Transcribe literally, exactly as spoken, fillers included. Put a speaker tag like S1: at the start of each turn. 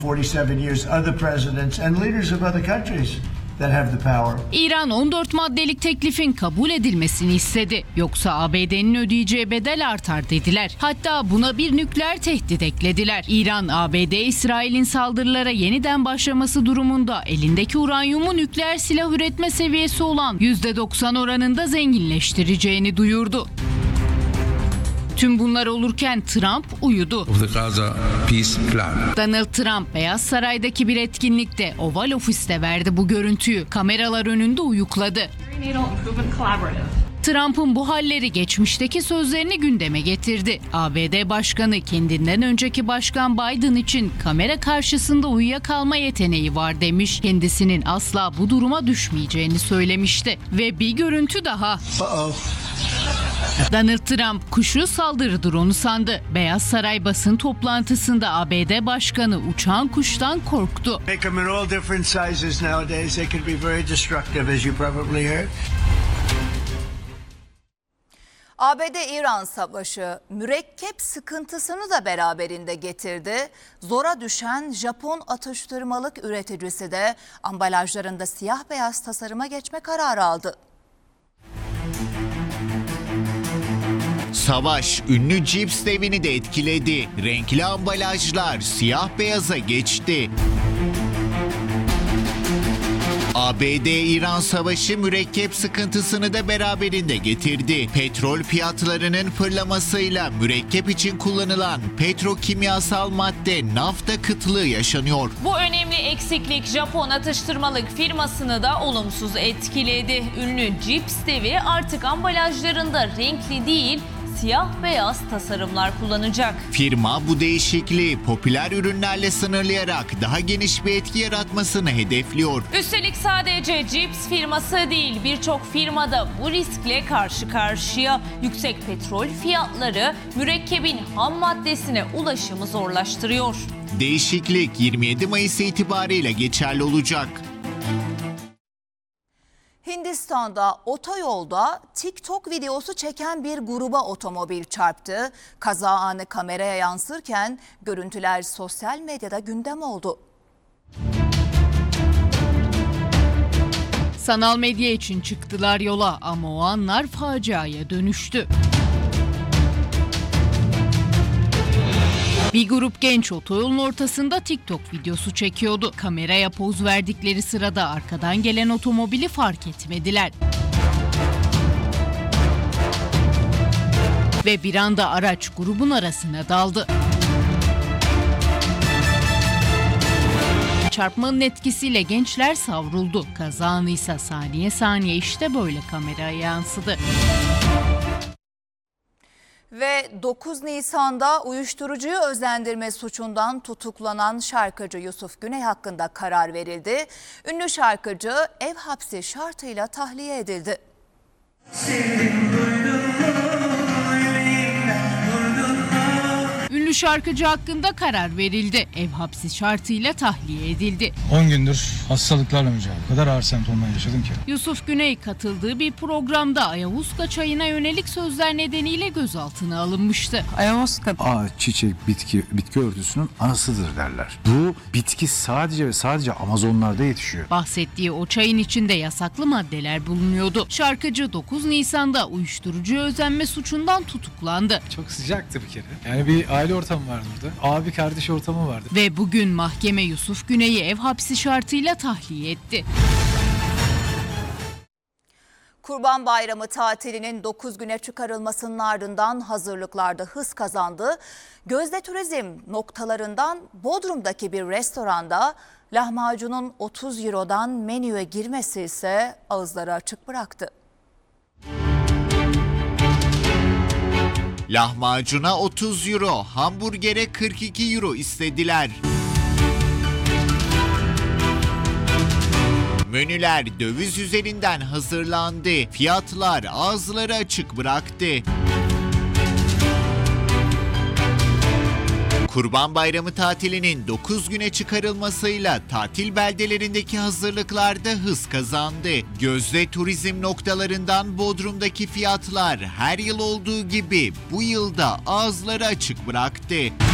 S1: forty-seven years, other presidents and leaders of other countries that have the power.
S2: İran on dört maddelik teklifin kabul edilmesini istedi. Yoksa A B D'nin ödeyeceği bedel artar dediler. Hatta buna bir nükleer tehdit eklediler. İran, A B D, İsrail'in saldırılara yeniden başlaması durumunda elindeki uranyumu nükleer silah üretme seviyesi olan yüzde doksan oranında zenginleştireceğini duyurdu. Tüm bunlar olurken Trump uyudu. Donald Trump Beyaz Saray'daki bir etkinlikte Oval Ofis'te verdi bu görüntüyü. Kameralar önünde uyukladı. Trump'ın bu halleri geçmişteki sözlerini gündeme getirdi. A B D Başkanı kendinden önceki Başkan Biden için kamera karşısında uyuyakalma yeteneği var demiş. Kendisinin asla bu duruma düşmeyeceğini söylemişti. Ve bir görüntü daha.
S1: Uh-oh.
S2: Donald Trump kuşu saldırı drone'u sandı. Beyaz Saray basın toplantısında A B D Başkanı uçan kuştan korktu.
S1: Make them in all different sizes nowadays. They can be very destructive, as you probably heard.
S3: A B D-İran savaşı mürekkep sıkıntısını da beraberinde getirdi. Zora düşen Japon atıştırmalık üreticisi de ambalajlarında siyah beyaz tasarıma geçme kararı aldı.
S4: Savaş ünlü cips devini de etkiledi. Renkli ambalajlar siyah beyaza geçti. A B D-İran savaşı mürekkep sıkıntısını da beraberinde getirdi. Petrol fiyatlarının fırlamasıyla mürekkep için kullanılan petrokimyasal madde nafta kıtlığı yaşanıyor.
S5: Bu önemli eksiklik Japon atıştırmalık firmasını da olumsuz etkiledi. Ünlü cips devi artık ambalajlarında renkli değil, siyah beyaz tasarımlar kullanacak.
S4: Firma bu değişikliği popüler ürünlerle sınırlayarak daha geniş bir etki yaratmasını hedefliyor.
S5: Üstelik sadece cips firması değil, birçok firmada bu riskle karşı karşıya. Yüksek petrol fiyatları mürekkebin ham maddesine ulaşımı zorlaştırıyor.
S4: Değişiklik yirmi yedi Mayıs itibariyle geçerli olacak.
S3: Hindistan'da otoyolda TikTok videosu çeken bir gruba otomobil çarptı. Kaza anı kameraya yansırken görüntüler sosyal medyada gündem oldu.
S2: Sanal medya için çıktılar yola ama o anlar faciaya dönüştü. Bir grup genç otoyolun ortasında TikTok videosu çekiyordu. Kameraya poz verdikleri sırada arkadan gelen otomobili fark etmediler. Ve bir anda araç grubun arasına daldı. Çarpmanın etkisiyle gençler savruldu. Kaza anı ise saniye saniye işte böyle kameraya yansıdı.
S3: Ve dokuz Nisan'da uyuşturucuyu özendirme suçundan tutuklanan şarkıcı Yusuf Güney hakkında karar verildi. Ünlü şarkıcı ev hapsi şartıyla tahliye edildi.
S2: Ünlü şarkıcı hakkında karar verildi. Ev hapsi şartıyla tahliye edildi.
S6: on gündür hastalıklarla mücadele. O kadar ağır semptomlar yaşadım ki.
S2: Yusuf Güney katıldığı bir programda ayahuasca çayına yönelik sözler nedeniyle gözaltına alınmıştı.
S7: Ayahuasca ağaç, çiçek, bitki, bitki örtüsünün anasıdır derler. Bu bitki sadece ve sadece Amazonlarda yetişiyor.
S2: Bahsettiği o çayın içinde yasaklı maddeler bulunuyordu. Şarkıcı dokuz Nisan'da uyuşturucuya özenme suçundan tutuklandı.
S6: Çok sıcaktı bir kere. Yani bir aile ortamı vardı burada. Abi kardeş ortamı vardı.
S2: Ve bugün mahkeme Yusuf Güney'i ev hapsi şartıyla tahliye etti.
S3: Kurban Bayramı tatilinin dokuz güne çıkarılmasının ardından hazırlıklarda hız kazandı. Gözde Turizm noktalarından Bodrum'daki bir restoranda lahmacunun otuz eurodan menüye girmesi ise ağızları açık bıraktı.
S4: Lahmacuna otuz euro, hamburgere kırk iki euro istediler. Menüler döviz üzerinden hazırlandı. Fiyatlar ağızları açık bıraktı. Kurban Bayramı tatilinin dokuz güne çıkarılmasıyla tatil beldelerindeki hazırlıklarda hız kazandı. Gözde turizm noktalarından Bodrum'daki fiyatlar her yıl olduğu gibi bu yılda ağızları açık bıraktı.